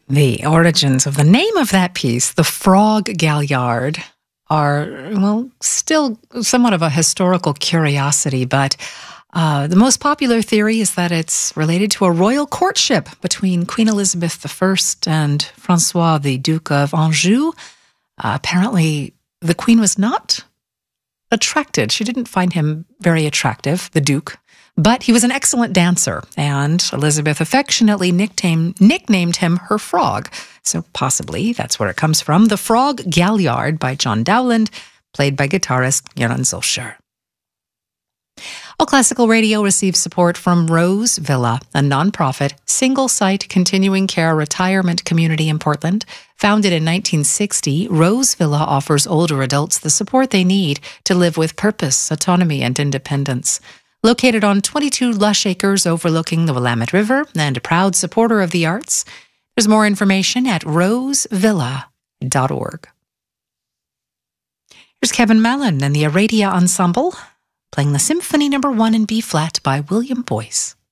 The origins of the name of that piece, The Frog Galliard, are, well, still somewhat of a historical curiosity, but the most popular theory is that it's related to a royal courtship between Queen Elizabeth I and Francois, the Duke of Anjou. Apparently, the Queen was not attracted. She didn't find him very attractive, the Duke, but he was an excellent dancer, and Elizabeth affectionately nicknamed him her frog. So possibly that's where it comes from. The Frog Galliard by John Dowland, played by guitarist Joran Zolscher. All Classical Radio receives support from Rose Villa, a nonprofit, single-site continuing care retirement community in Portland. Founded in 1960, Rose Villa offers older adults the support they need to live with purpose, autonomy, and independence. Located on 22 lush acres overlooking the Willamette River and a proud supporter of the arts, there's more information at rosevilla.org. Here's Kevin Mallon and the Aradia Ensemble, playing the Symphony No. 1 in B-flat by William Boyce.